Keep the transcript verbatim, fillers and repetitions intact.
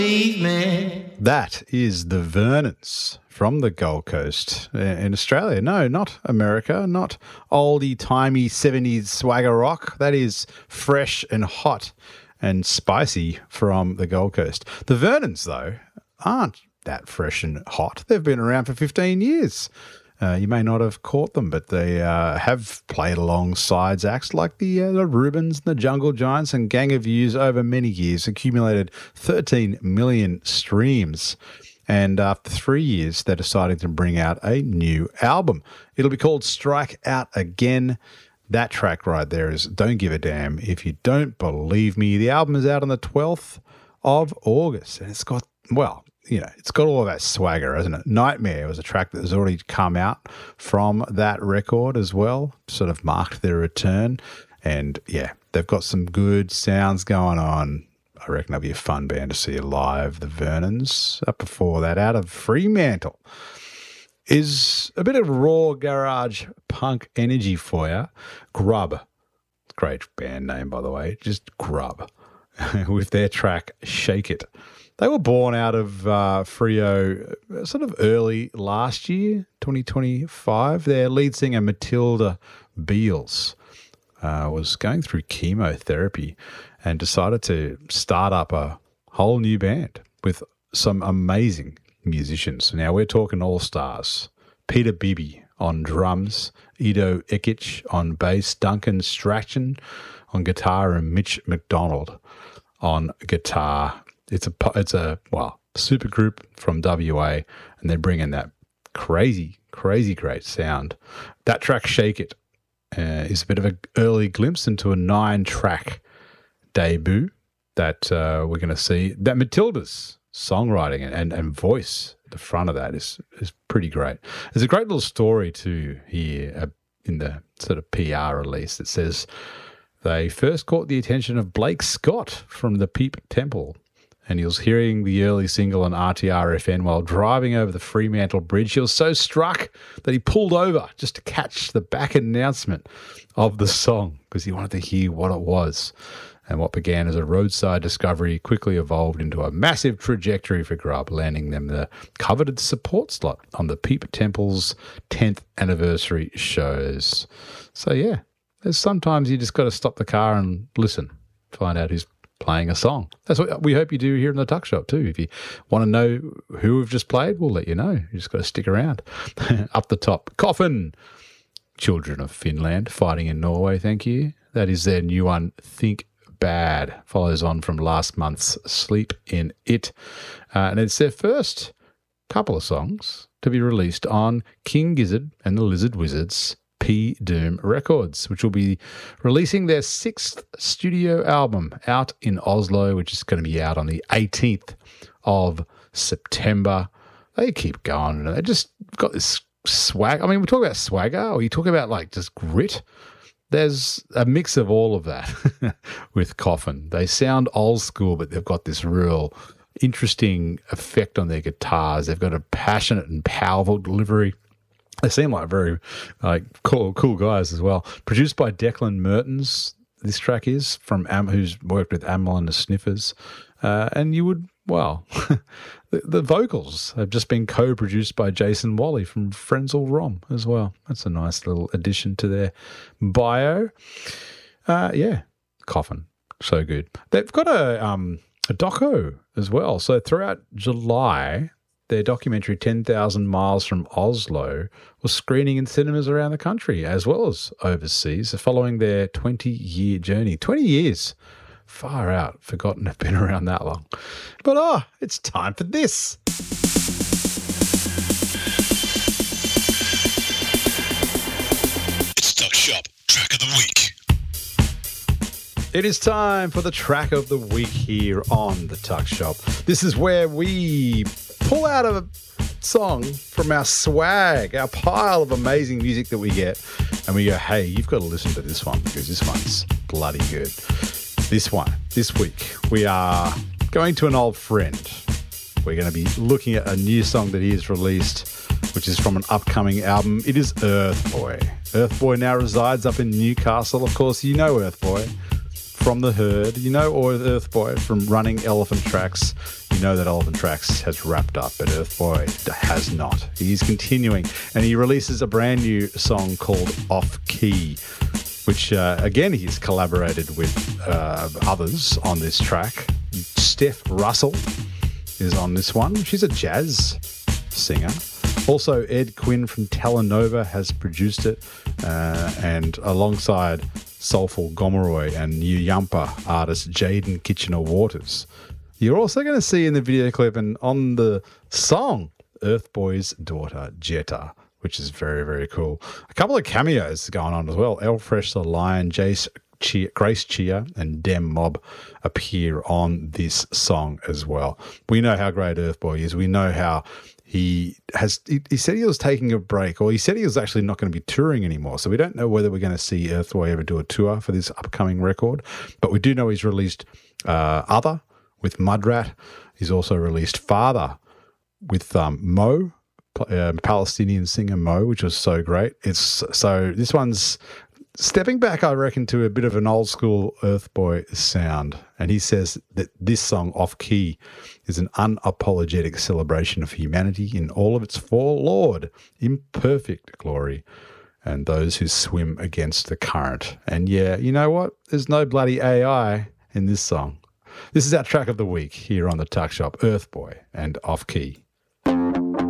evening. That is the Vernons from the Gold Coast in Australia. No, not America, not oldie-timey seventies swagger rock. That is fresh and hot and spicy from the Gold Coast. The Vernons, though, aren't that fresh and hot. They've been around for fifteen years. Uh, you may not have caught them, but they uh, have played alongside acts like the, uh, the Rubens, the Jungle Giants, and Gang of Youths over many years, accumulated thirteen million streams. And after three years, they're deciding to bring out a new album. It'll be called Strike Out Again. That track right there is Don't Give a Damn If You Don't Believe Me. The album is out on the twelfth of August, and it's got, well, you know, it's got all of that swagger, hasn't it? Nightmare was a track that has already come out from that record as well, sort of marked their return. And yeah, they've got some good sounds going on. I reckon that'll be a fun band to see live. The Vernons, up before that, out of Fremantle, is a bit of raw garage punk energy for you. Grub, great band name, by the way, just Grub, with their track Shake It. They were born out of uh, Freo sort of early last year, twenty twenty-five. Their lead singer, Matilda Beals, uh, was going through chemotherapy and decided to start up a whole new band with some amazing musicians. Now, we're talking all-stars. Peter Bibby on drums, Ido Ekic on bass, Duncan Strachan on guitar, and Mitch McDonald on guitar. It's a, it's a, well, super group from W A, and they're bringing that crazy, crazy great sound. That track, Shake It, uh, is a bit of an early glimpse into a nine-track debut that uh, we're going to see. That Matilda's songwriting and, and voice at the front of that is, is pretty great. There's a great little story too here uh, in the sort of P R release that says they first caught the attention of Blake Scott from the Peep Temple, and he was hearing the early single on R T R F N while driving over the Fremantle Bridge. He was so struck that he pulled over just to catch the back announcement of the song because he wanted to hear what it was. And what began as a roadside discovery quickly evolved into a massive trajectory for Grub, landing them the coveted support slot on the Peep Temple's tenth anniversary shows. So, yeah, there's sometimes you just got to stop the car and listen, find out who's playing a song. That's what we hope you do here in the Tuck Shop too. If you want to know who we've just played, we'll let you know. You just got to stick around. Up the top, Coffin, Children of Finland, fighting in Norway, thank you. That is their new one, Think Bad. Follows on from last month's Sleep in It. Uh, and it's their first couple of songs to be released on King Gizzard and the Lizard Wizards P Doom Records, which will be releasing their sixth studio album out in Oslo, which is going to be out on the eighteenth of September. They keep going. They just got this swag. I mean, we talk about swagger, or you talk about like just grit. There's a mix of all of that with Coffin. They sound old school, but they've got this real interesting effect on their guitars. They've got a passionate and powerful delivery. They seem like very like cool, cool guys as well. Produced by Declan Mertens, this track is from Am, who's worked with Amyl and the Sniffers, uh, and you would well, the, the vocals have just been co-produced by Jason Wally from Frenzal Rom as well. That's a nice little addition to their bio. Uh, yeah, Coffin, so good. They've got a um a doco as well. So throughout July, their documentary ten thousand Miles from Oslo was screening in cinemas around the country as well as overseas, following their twenty-year journey. twenty years, far out, forgotten they've been around that long. But, oh, it's time for this. It's Tuck Shop Track of the Week. It is time for the Track of the Week here on the Tuck Shop. This is where we pull out a song from our swag, our pile of amazing music that we get, and we go, hey, you've got to listen to this one because this one's bloody good. This one, this week, we are going to an old friend. We're going to be looking at a new song that he has released, which is from an upcoming album. It is Earth Boy. Earth Boy now resides up in Newcastle. Of course, you know Earth Boy from The Herd. You know Earth Boy from running Elephant Tracks. You know that Elephant Tracks has wrapped up, but Earthboy has not. He's continuing, and he releases a brand new song called Off Key, which, uh, again, he's collaborated with uh, others on this track. Steph Russell is on this one. She's a jazz singer. Also, Ed Quinn from Telenova has produced it, uh, and alongside Soulful Gomeroy and New Yumpa artist Jaden Kitchener-Waters. You're also going to see in the video clip and on the song Earthboy's daughter, Jetta, which is very, very cool. A couple of cameos going on as well. El Fresh the Lion, Jace Chia, Grace Chia, and Dem Mob appear on this song as well. We know how great Earthboy is. We know how he has, he, he said he was taking a break, or he said he was actually not going to be touring anymore. So we don't know whether we're going to see Earthboy ever do a tour for this upcoming record. But we do know he's released uh, Other with Mudrat. He's also released Father with um, Mo, uh, Palestinian singer Mo, which was so great. It's so this one's stepping back, I reckon, to a bit of an old school Earthboy sound. And he says that this song, Off Key, is an unapologetic celebration of humanity in all of its forlorn, imperfect glory, and those who swim against the current. And yeah, you know what? There's no bloody A I in this song. This is our track of the week here on the Tuck Shop, Earthboy and Off Key.